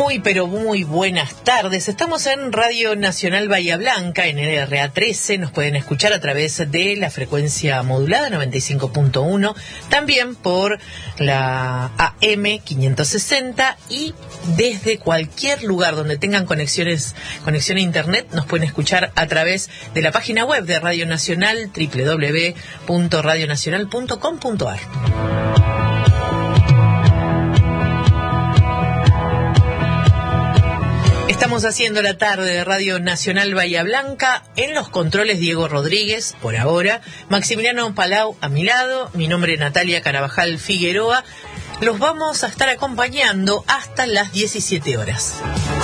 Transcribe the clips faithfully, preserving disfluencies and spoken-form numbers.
Muy, pero muy buenas tardes. Estamos en Radio Nacional Bahía Blanca, en el R A trece. Nos pueden escuchar a través de la frecuencia modulada noventa y cinco punto uno, también por la A M quinientos sesenta, y desde cualquier lugar donde tengan conexiones, conexión a internet, nos pueden escuchar a través de la página web de Radio Nacional, doble u doble u doble u punto radio nacional punto com punto a r. Estamos haciendo la tarde de Radio Nacional Bahía Blanca. En los controles, Diego Rodríguez, por ahora. Maximiliano Palau a mi lado. Mi nombre es Natalia Carabajal Figueroa. Los vamos a estar acompañando hasta las diecisiete horas.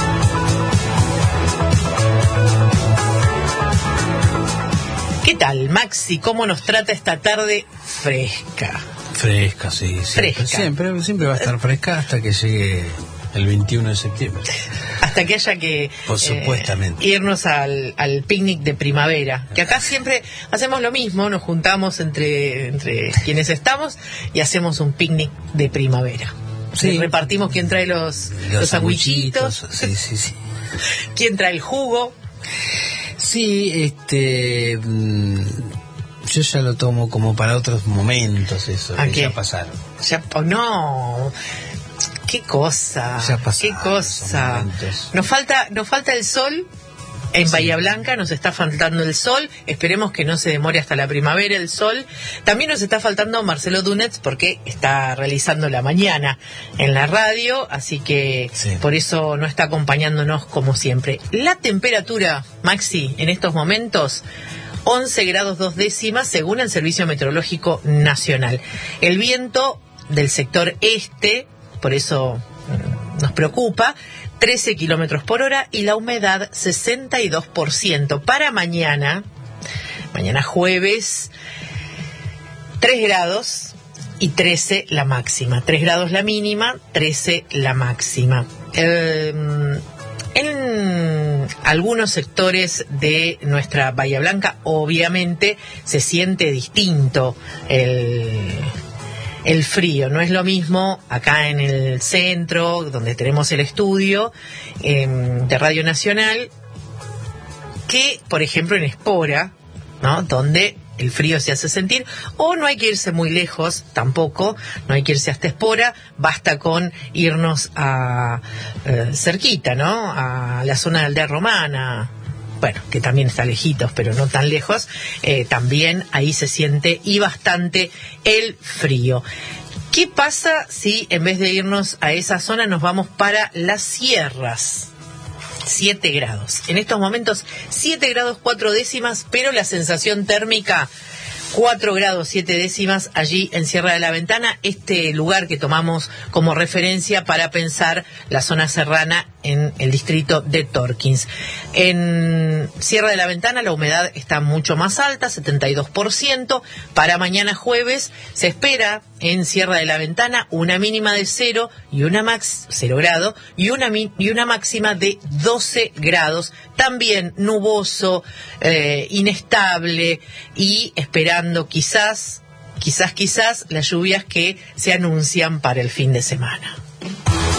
¿Qué tal, Maxi? ¿Cómo nos trata esta tarde fresca? Fresca, sí. Siempre, Fresca. Siempre, siempre va a estar fresca hasta que llegue el veintiuno de septiembre. Hasta que haya que Por supuestamente. eh, irnos al, al picnic de primavera. Que acá siempre hacemos lo mismo, nos juntamos entre, entre quienes estamos y hacemos un picnic de primavera. Sí. Repartimos quién trae los, los, Los sandwichitos, Sí, sí, sí. quién trae el jugo. Sí, este... mmm, yo ya lo tomo como para otros momentos, eso. ¿A que qué? ya pasaron. Ya, oh, no... Qué cosa, Ya pasaron qué cosa. esos momentos. Nos falta, nos falta el sol en Sí. Bahía Blanca, nos está faltando el sol. Esperemos que no se demore hasta la primavera el sol. También nos está faltando Marcelo Dunetz porque está realizando la mañana en la radio, así que Sí. por eso no está acompañándonos como siempre. La temperatura, Maxi, en estos momentos, once grados dos décimas según el Servicio Meteorológico Nacional. El viento del sector este, por eso nos preocupa, trece kilómetros por hora, y la humedad sesenta y dos por ciento. Para mañana, mañana jueves, tres grados y trece la máxima. tres grados la mínima, trece la máxima. Eh, en algunos sectores de nuestra Bahía Blanca, obviamente, se siente distinto el... el frío. No es lo mismo acá en el centro, donde tenemos el estudio eh, de Radio Nacional, que, por ejemplo, en Espora, ¿no? Donde el frío se hace sentir. O no hay que irse muy lejos tampoco, no hay que irse hasta Espora, basta con irnos a eh, cerquita, ¿no? A la zona de Aldea Romana, bueno, que también está lejitos, pero no tan lejos, eh, también ahí se siente y bastante el frío. ¿Qué pasa si en vez de irnos a esa zona nos vamos para las sierras? siete grados. En estos momentos, siete grados cuatro décimas, pero la sensación térmica, cuatro grados siete décimas allí en Sierra de la Ventana, este lugar que tomamos como referencia para pensar la zona serrana en el distrito de Torkins. En Sierra de la Ventana la humedad está mucho más alta, setenta y dos por ciento. Para mañana jueves se espera en Sierra de la Ventana una mínima de cero y una max cero grado y una mi, y una máxima de doce grados. También nuboso, eh, inestable, y esperando quizás, quizás, quizás las lluvias que se anuncian para el fin de semana.